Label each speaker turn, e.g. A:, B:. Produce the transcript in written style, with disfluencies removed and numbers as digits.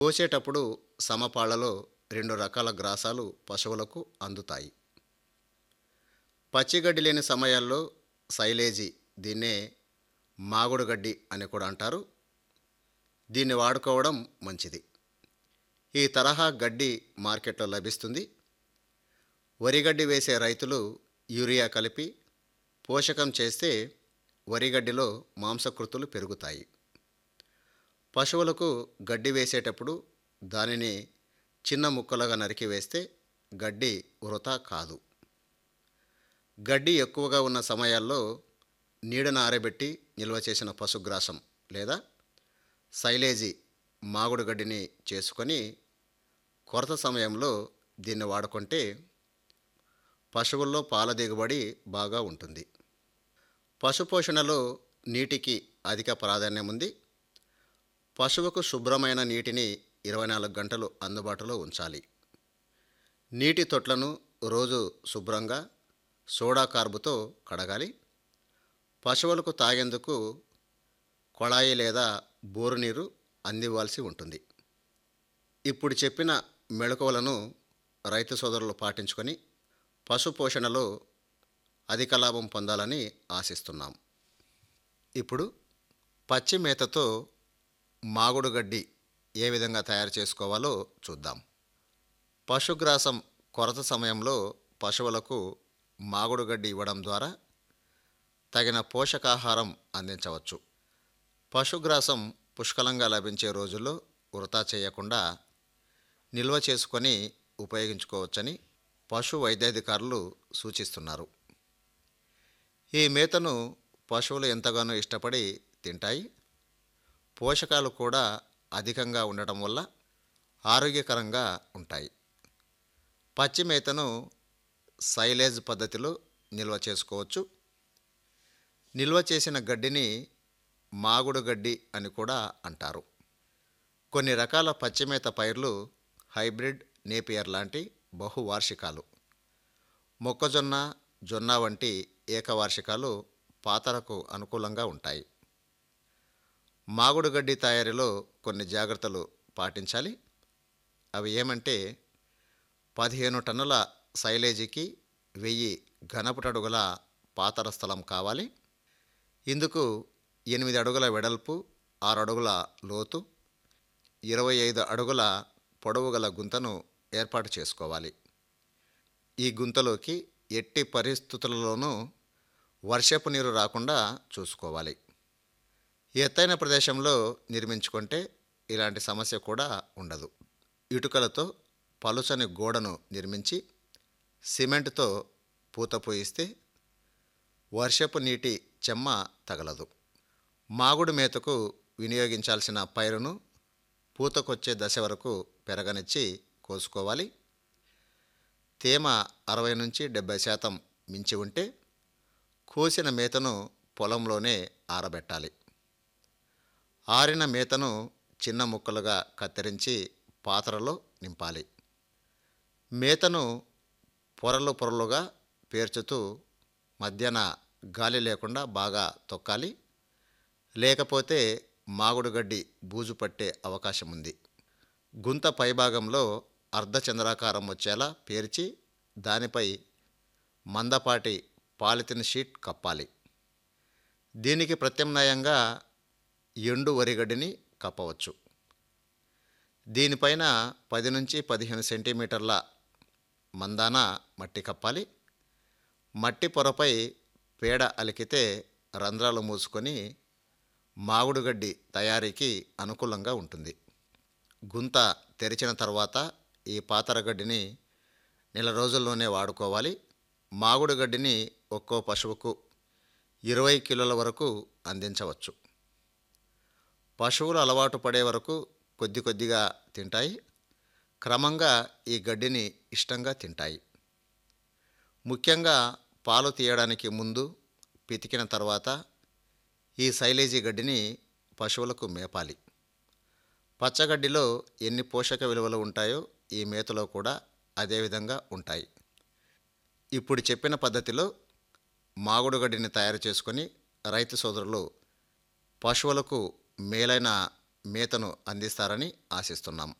A: కోసేటప్పుడు సమపాళ్లలో 2 రకాల గ్రాసాలు పశువులకు అందుతాయి. పచ్చిగడ్డి లేని సమయాల్లో సైలేజీ, దీన్నే మాగుడు గడ్డి అని కూడా అంటారు. దీన్ని వాడుకోవడం మంచిది. ఈ తరహా గడ్డి మార్కెట్లో లభిస్తుంది. వరిగడ్డి వేసే రైతులు యూరియా కలిపి పోషకం చేస్తే వరిగడ్డిలో మాంసకృతులు పెరుగుతాయి. పశువులకు గడ్డి వేసేటప్పుడు దానిని చిన్న ముక్కలుగా నరికి వేస్తే గడ్డి వృథా కాదు. గడ్డి ఎక్కువగా ఉన్న సమయాల్లో నీడను ఆరబెట్టి నిల్వ చేసిన పశుగ్రాసం లేదా సైలేజీ మాగుడు గడ్డిని చేసుకొని కొరత సమయంలో దీన్ని వాడుకుంటే పశువుల్లో పాల దిగుబడి బాగా ఉంటుంది. పశుపోషణలో నీటికి అధిక ప్రాధాన్యం ఉంది. పశువుకు శుభ్రమైన నీటిని 24 గంటలు అందుబాటులో ఉంచాలి. నీటి తొట్లను రోజు శుభ్రంగా సోడా కార్బుతో కడగాలి. పశువులకు తాగేందుకు కొళాయి లేదా బోరు నీరు అందివ్వాల్సి ఉంటుంది. ఇప్పుడు చెప్పిన మెళకువలను రైతు సోదరులు పాటించుకొని పశుపోషణలో అధిక లాభం పొందాలని ఆశిస్తున్నాం. ఇప్పుడు పచ్చి మేతతో మాగుడు గడ్డి ఏ విధంగా తయారు చేసుకోవాలో చూద్దాం. పశుగ్రాసం కొరత సమయంలో పశువులకు మాగుడు గడ్డి ఇవ్వడం ద్వారా తగిన పోషకాహారం అందించవచ్చు. పశుగ్రాసం పుష్కలంగా లభించే రోజుల్లో వృథా చేయకుండా నిల్వ చేసుకొని ఉపయోగించుకోవచ్చని పశు వైద్యాధికారులు సూచిస్తున్నారు. ఈ మేతను పశువులు ఎంతగానో ఇష్టపడి తింటాయి. పోషకాలు కూడా అధికంగా ఉండటం వల్ల ఆరోగ్యకరంగా ఉంటాయి. పచ్చి మేతను సైలేజ్ పద్ధతిలో నిల్వ చేసుకోవచ్చు. నిల్వ చేసిన గడ్డిని మాగుడు గడ్డి అని కూడా అంటారు. కొన్ని రకాల పచ్చిమేత పైర్లు హైబ్రిడ్, నేపియర్ లాంటి బహువార్షికాలు, మొక్కజొన్న, జొన్న వంటి ఏకవార్షికాలు పాతరకు అనుకూలంగా ఉంటాయి. మాగుడు గడ్డి తయారీలో కొన్ని జాగ్రత్తలు పాటించాలి. అవి ఏమంటే 15 టన్నుల సైలేజీకి 1000 ఘనపుటడుగుల పాతర స్థలం కావాలి. ఇందుకు 8 అడుగుల వెడల్పు, 6 అడుగుల లోతు, 25 అడుగుల పొడవు గల గుంతను ఏర్పాటు చేసుకోవాలి. ఈ గుంతలోకి ఎట్టి పరిస్థితులలోనూ వర్షపు నీరు రాకుండా చూసుకోవాలి. ఎత్తైన ప్రదేశంలో నిర్మించుకుంటే ఇలాంటి సమస్య కూడా ఉండదు. ఇటుకలతో పలుచని గోడను నిర్మించి సిమెంటుతో పూత పూయిస్తే వర్షపు నీటి చెమ్మ తగలదు. మాగుడు మేతకు వినియోగించాల్సిన పైరును పూతకొచ్చే దశ వరకు పెరగనిచ్చి కోసుకోవాలి. తేమ 60 నుంచి 70% మించి ఉంటే కోసిన మేతను పొలంలోనే ఆరబెట్టాలి. ఆరిన మేతను చిన్న ముక్కలుగా కత్తిరించి పాత్రలో నింపాలి. మేతను పొరలు పొరలుగా పేర్చుతూ మధ్యన గాలి లేకుండా బాగా తొక్కాలి. లేకపోతే మాగుడు గడ్డి బూజు పట్టే అవకాశం ఉంది. గుంత పైభాగంలో అర్ధచంద్రాకారం వచ్చేలా పేర్చి దానిపై మందపాటి పాలిథిన్ షీట్ కప్పాలి. దీనికి ప్రత్యామ్నాయంగా ఎండు వరిగడ్డిని కప్పవచ్చు. దీనిపైన 10 నుంచి 15 సెంటీమీటర్ల మందాన మట్టి కప్పాలి. మట్టి పొరపై పేడ అలికితే రంధ్రాలు మూసుకొని మాగుడుగడ్డి తయారీకి అనుకూలంగా ఉంటుంది. గుంత తెరిచిన తర్వాత ఈ పాతరగడ్డిని నెల రోజుల్లోనే వాడుకోవాలి. మాగుడుగడ్డిని ఒక్కో పశువుకు 20 కిలోల వరకు అందించవచ్చు. పశువులు అలవాటు పడే వరకు కొద్ది కొద్దిగా తింటాయి. క్రమంగా ఈ గడ్డిని ఇష్టంగా తింటాయి. ముఖ్యంగా పాలు తీయడానికి ముందు, పితికిన తర్వాత ఈ సైలేజీ గడ్డిని పశువులకు మేపాలి. పచ్చగడ్డిలో ఎన్ని పోషక విలువలు ఉంటాయో ఈ మేతలో కూడా అదేవిధంగా ఉంటాయి. ఇప్పుడు చెప్పిన పద్ధతిలో మాగుడుగడ్డిని తయారు చేసుకొని రైతు సోదరులు పశువులకు మేలైన మేతను అందిస్తారని ఆశిస్తున్నాం.